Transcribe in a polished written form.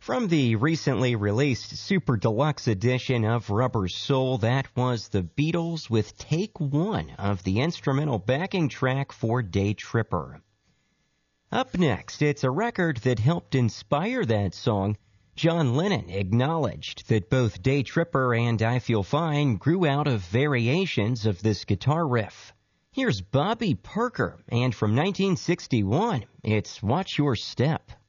From the recently released Super Deluxe edition of Rubber Soul, that was the Beatles with Take One of the instrumental backing track for Day Tripper. Up next, it's a record that helped inspire that song. John Lennon acknowledged that both Day Tripper and I Feel Fine grew out of variations of this guitar riff. Here's Bobby Parker, and from 1961, it's Watch Your Step.